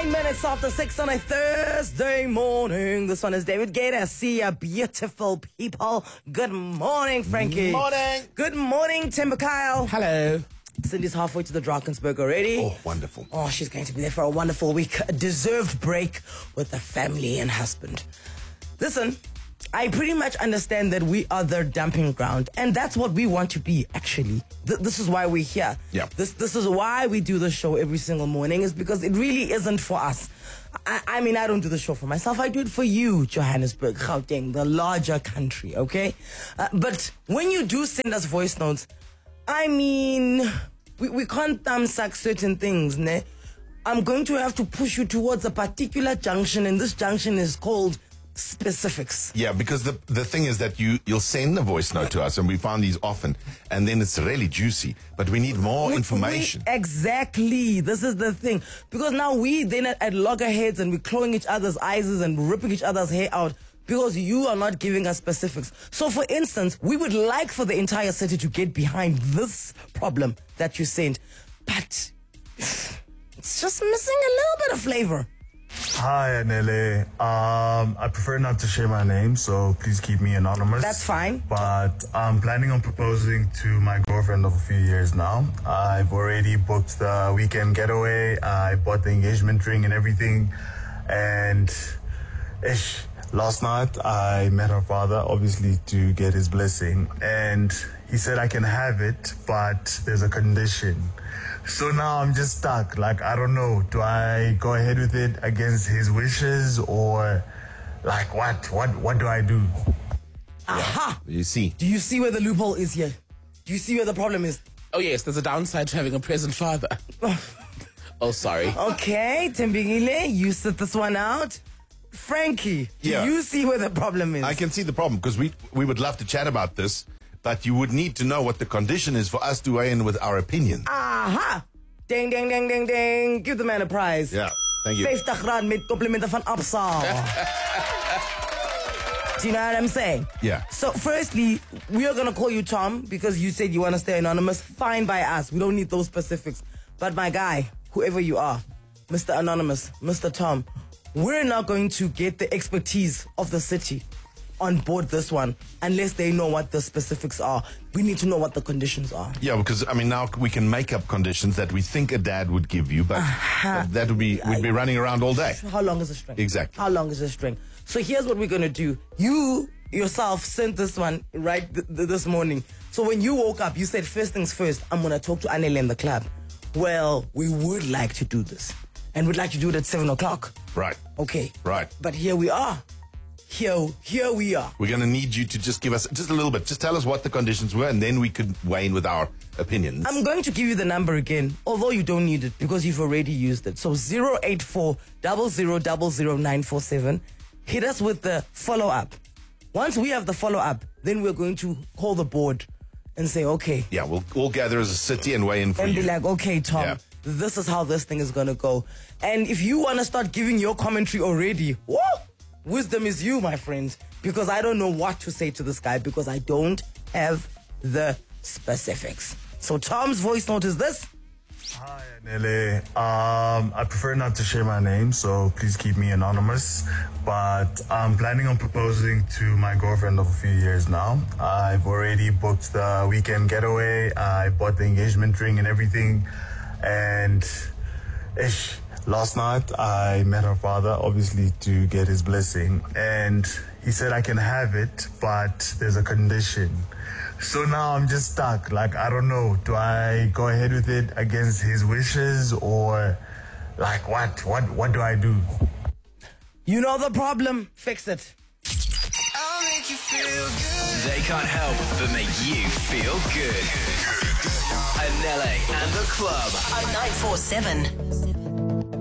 9 minutes after 6 on a Thursday morning. This one is David Gator. See ya, beautiful people. Good morning, Frankie. Morning. Good morning, Timber Kyle. Hello. Cindy's halfway to the Drakensberg already. Oh, wonderful. Oh, she's going to be there for a wonderful week. A deserved break with the family and husband. Listen, I pretty much understand that we are their dumping ground, and that's what we want to be, actually. This is why we're here. Yeah. This is why we do the show every single morning, is because it really isn't for us. I mean, I don't do the show for myself. I do it for you, Johannesburg, Gauteng, the larger country, okay? But when you do send us voice notes, I mean, we can't thumbsuck certain things, ne? I'm going to have to push you towards a particular junction, and this junction is called specifics. Yeah, because the thing is that you'll send a voice note to us, and we found these often, and then it's really juicy, but we need more information. Exactly. This is the thing. Because now we then at loggerheads, and we're clawing each other's eyes and ripping each other's hair out because you are not giving us specifics. So for instance, we would like for the entire city to get behind this problem that you sent, but it's just missing a little bit of flavor. Hi, Anele. I prefer not to share my name, so please keep me anonymous. That's fine. But I'm planning on proposing to my girlfriend of a few years now. I've already booked the weekend getaway. I bought the engagement ring and everything. And last night I met her father, obviously to get his blessing. And he said I can have it, but there's a condition. So now I'm just stuck. Like, I don't know. Do I go ahead with it against his wishes, or like what? What do I do? Aha! You see. Do you see where the loophole is here? Do you see where the problem is? Oh, yes, there's a downside to having a present father. Oh, sorry. Okay, Timbigile, you sit this one out. Frankie, do you see where the problem is? I can see the problem, because we would love to chat about this, but you would need to know what the condition is for us to weigh in with our opinion. Aha! Ding, ding, ding, ding, ding. Give the man a prize. Yeah, thank you. 50 rand met complimenten van Absa. Do you know what I'm saying? Yeah. So firstly, we are going to call you Tom because you said you want to stay anonymous. Fine by us. We don't need those specifics. But my guy, whoever you are, Mr. Anonymous, Mr. Tom, we're not going to get the expertise of the city on board this one unless they know what the specifics are. We need to know what the conditions are. Yeah, because I mean now we can make up conditions that we think a dad would give you, but that would be we'd be running around all day. How long is the string? Exactly. How long is the string? So here's what we're gonna do. You yourself sent this one right this morning. So when you woke up, you said first things first, I'm gonna talk to Anele in the club. Well, we would like to do this, and we'd like to do it at 7 o'clock. Right. Okay. Right. But here we are. Here we are. We're going to need you to just give us just a little bit. Just tell us what the conditions were, and then we could weigh in with our opinions. I'm going to give you the number again, although you don't need it because you've already used it. So 084 0000947. Hit us with the follow-up. Once we have the follow-up, then we're going to call the board and say, okay. Yeah, we'll all gather as a city and weigh in for and you. be like, okay, Tom, Yeah. this is how this thing is going to go. And if you want to start giving your commentary already, woo! Wisdom is you, my friends, because I don't know what to say to this guy because I don't have the specifics. So Tom's voice note is this. Hi, Anele. I prefer not to share my name, so please keep me anonymous. But I'm planning on proposing to my girlfriend of a few years now. I've already booked the weekend getaway. I bought the engagement ring and everything. And last night I met her father, obviously to get his blessing. And he said I can have it, but there's a condition. So now I'm just stuck. Like, I don't know. Do I go ahead with it against his wishes, or like what? What do I do? You know the problem. Fix it. I'll make you feel good. They can't help but make you feel good. Anele and the club on 947.